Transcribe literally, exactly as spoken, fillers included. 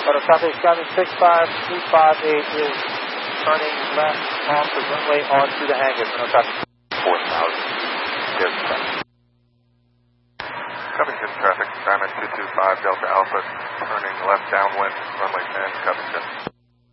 Colorado Southeast Skyline six five two five eight is turning left off the runway onto the hangar. four thousand. Yes, sir. Covington traffic, Diamond two two five Delta Alpha, turning left downwind, runway ten, Covington.